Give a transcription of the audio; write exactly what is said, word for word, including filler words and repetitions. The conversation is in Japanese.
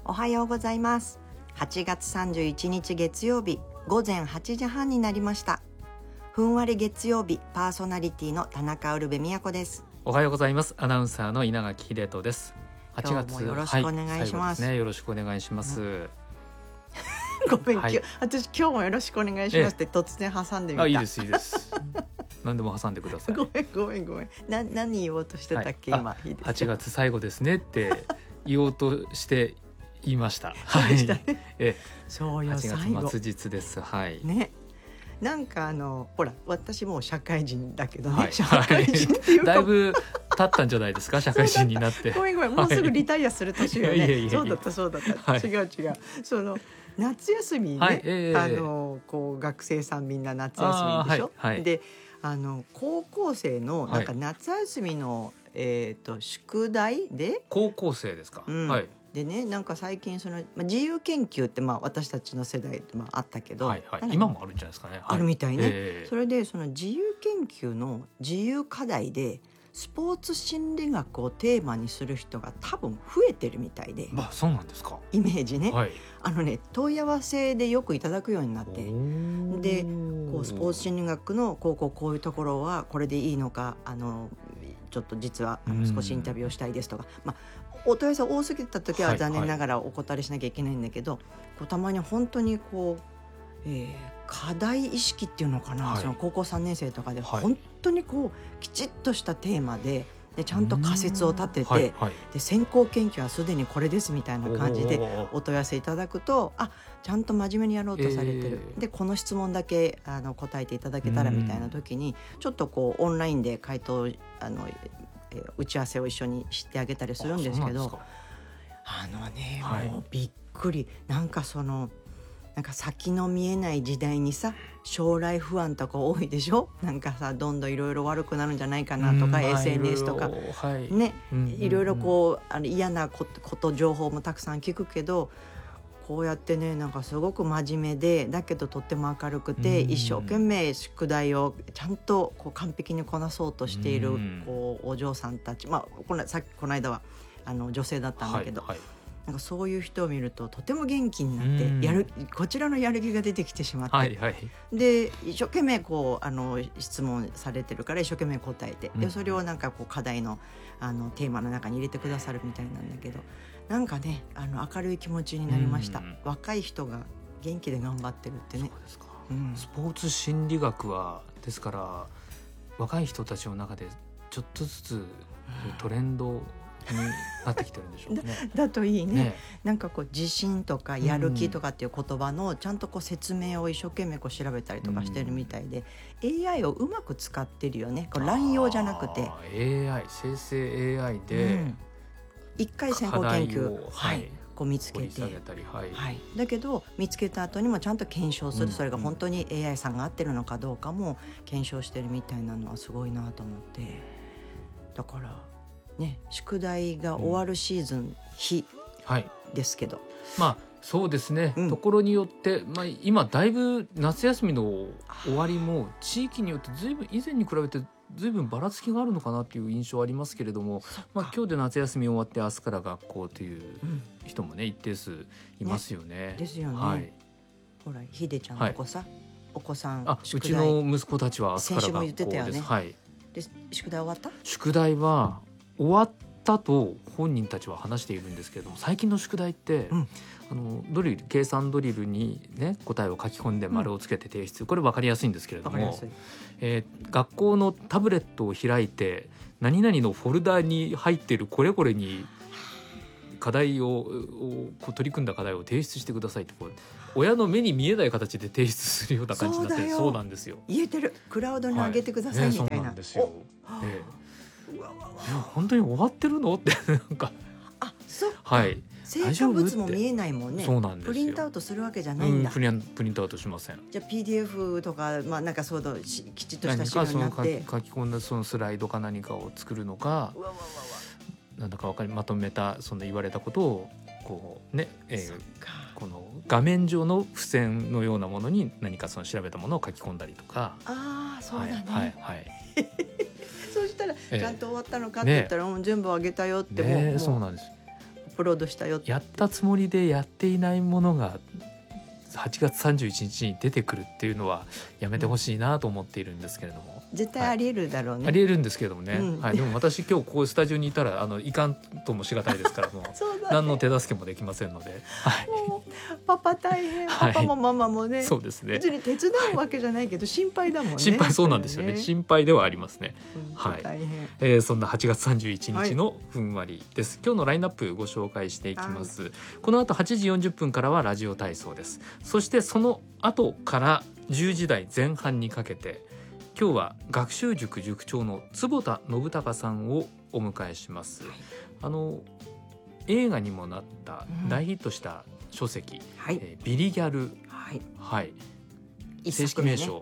おはようございます。はちがつさんじゅういちにち月曜日ごぜんはちじはんになりました。ふんわり月曜日パーソナリティの田中ウルヴェ都です。 おはようございます。アナウンサーの稲垣秀人です。はちがつ今日もよろしくお願いします。 はい、ね、よろしくお願いします、うん、 ごめん、 はい、 私今日もよろしくお願いしますって突然挟んでみた。 あ、いいですいいです何でも挟んでください。 ごめんごめんごめんな何言おうとしてたっけ、はい、今いいですか。 はちがつ最後ですねって言おうとして言いましたそうでしたね、 はい、えそうよ、 はちがつ末日です。はいね、なんかあのほら私もう社会人だけどね、 はい、 社会人っていうか、 だいぶ経ったんじゃないですか社会人になって。 ごめんごめん、もうすぐリタイアする年よね、はい、いえいえいえ、そうだったそうだった、はい、違う違う、その夏休みね、はい、えー、あのこう学生さんみんな夏休みでしょ、はいはい、であの高校生のなんか夏休みの、はい、えー、と宿題で高校生ですか、うん、はい、 でね、なんか最近その、まあ、自由研究ってまあ私たちの世代、まあ、あったけど、 はいはい、今もあるんじゃないですかね、 あるみたいね、 えー、 それでその自由研究の自由課題でスポーツ心理学をテーマにする人が多分増えてるみたいで、 まあ、そうなんですか、 イメージね、はい、あのね問い合わせでよくいただくようになって、でこうスポーツ心理学のこうこうこういうところはこれでいいのか、あのちょっと実はあの少しインタビューをしたいですとか、まあ、お問い合わせ多すぎた時は残念ながらお断りしなきゃいけないんだけど、はいはい、こうたまに本当にこう、えー、課題意識っていうのかな、はい、その高校さんねん生とかで本当にこうきちっとしたテーマで、でちゃんと仮説を立てて、はいはい、で先行研究はすでにこれですみたいな感じでお問い合わせいただくと、あ、ちゃんと真面目にやろうとされてる、えー、でこの質問だけあの答えていただけたらみたいな時にちょっとこうオンラインで回答あの打ち合わせを一緒にしてあげたりするんですけど、あのね、はい、もうびっくり、なんかそのなんか先の見えない時代にさ、将来不安とか多いでしょ、なんかさどんどんいろいろ悪くなるんじゃないかなとか、 エスエヌエス とか、はい、ね、いろいろこうあの嫌なこと、こと情報もたくさん聞くけど、こうやってね、なんかすごく真面目でだけどとっても明るくて、一生懸命宿題をちゃんとこう完璧にこなそうとしているこうお嬢さんたち、まあ、このさっきこの間はあの女性だったんだけど、はいはい、なんかそういう人を見るととても元気になってやる、こちらのやる気が出てきてしまって、はいはい、で一生懸命こうあの質問されてるから一生懸命答えて、でそれをなんかこう課題 の, あのテーマの中に入れてくださるみたいなんだけど、なんかね、あの明るい気持ちになりました。若い人が元気で頑張ってるってね。そうですか、うん、 スポーツ心理学はですから若い人たちの中でちょっとずつトレンドになってきてるんでしょうねだ, だといい ね, ねなんかこう自信とかやる気とかっていう言葉のちゃんとこう説明を一生懸命こう調べたりとかしてるみたいで、エーアイ をうまく使ってるよね、こう乱用じゃなくてエーアイ 生成 エーアイ で、うん、 一回先行研究、はい、こう見つけて、 はいはい、 だけど見つけた後にもちゃんと検証する、うん、それが本当に エーアイ さんが合ってるのかどうかも検証してるみたいなのはすごいなと思って、だからね、宿題が終わるシーズン、うん、日ですけど、 はい、まあそうですね、うん、ところによって、まあ、今だいぶ夏休みの終わりも地域によってずいぶん以前に比べてずいぶんばらつきがあるのかなっていう印象ありますけれども、まあ、今日で夏休み終わって明日から学校という人もね、うん、一定数いますよね。 ねですよね、はい、ほらひでちゃんの子さ、はい、お子さんあうちの息子たちは明日から学校です。先週も言ってたよね、はい、 で宿題終わった？ 宿題は終わったと本人たちは話しているんですけれども、最近の宿題って、うん、あのドリル計算ドリルに、ね、答えを書き込んで丸をつけて提出、うん、これ分かりやすいんですけれども、えー、学校のタブレットを開いて何々のフォルダに入っているこれこれに課題をこう取り組んだ課題を提出してくださいって、こう親の目に見えない形で提出するような感じになって、そうなんですよ。 言えてる、クラウドに上げてくださいみたいな、はいね、そうなんですよ。 えーうわうわうわ本当に終わってるのってなんか、 あ、そっか、 はい、 成果物も見えないもんね。 そうなんですよ。 プリントアウトするわけじゃないんだ、 うん、プリン、プリントアウトしません。 じゃあ ピーディーエフ とか、まあ、なんかそういうのきちっとした資料になって、 書き込んだそのスライドか何かを作るのか、 うわうわうわなんだか分かりまとめたその言われたことをこうね、えー、この画面上の付箋のようなものに何かその調べたものを書き込んだりとか。 ああ、そうだね、 はいはいはい、 そうしたらちゃんと終わったのかって言ったら、えーね、もう全部あげたよってもう、 ね、 もうそうなんです。 ップロードしたよって。 やったつもりでやっていないものがはちがつさんじゅういちにちに出てくるっていうのはやめてほしいなと思っているんですけれども、 絶対ありえるだろうね、 はい、ありえるんですけれどもね、 うんはい、でも私今日こうスタジオにいたらあのいかんともしがたいですからもうそうだね、 何の手助けもできませんので、はい、 もうパパ大変、 はいパパもママもね、 そうですね、 別に手伝うわけじゃないけど心配だもんね。 心配、そうなんですよね、心配ではありますね。はい、 大変、 えー、そんなはちがつさんじゅういちにちのふんわりです、はい、今日のラインナップご紹介していきます、はい、この後はちじよんじゅっぷんからはラジオ体操です。そしてその後からじゅうじ台前半にかけて今日は学習塾塾長の坪田信孝さんをお迎えします、はい、あの映画にもなった大ヒットした書籍、うん、えー、ビリギャル、はいはい、正式名称